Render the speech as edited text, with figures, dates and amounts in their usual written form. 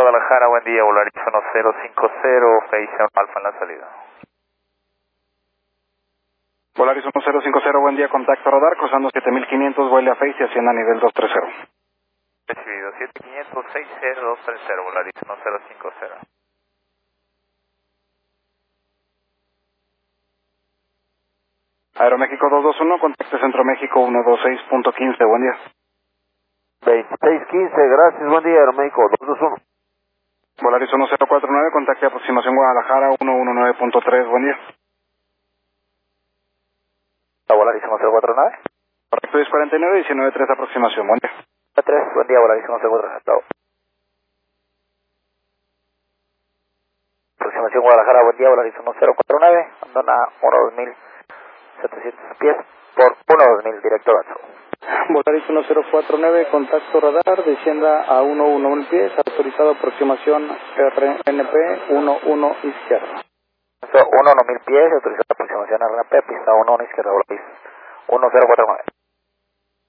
Guadalajara, buen día, Volaris 1050, Face Alfa en la salida. Volaris 1050, buen día, contacto radar, cruzando 7500, vuele a Face y ascienda a nivel 230. Recibido, 7500, 60230, Volaris 1050. Aeroméxico 221, contacto Centro México 126.15, buen día. 2615, gracias, buen día, Aeroméxico 221. Volaris 1049, contacto aproximación Guadalajara 119.3, buen día. Volaris 1049. Correcto, 1049, 193 aproximación, buen día. 3, buen día, Volaris 1049. Chao. Aproximación Guadalajara, buen día, Volaris 1049, abandona 12700 pies por 12000, directo a Bacho. Volaris 1049, contacto radar, descienda a 111 pies, autorizado aproximación RNP 11 izquierda. 11000 pies, autorizado aproximación RNP, pista 11 izquierda, Volaris 1049.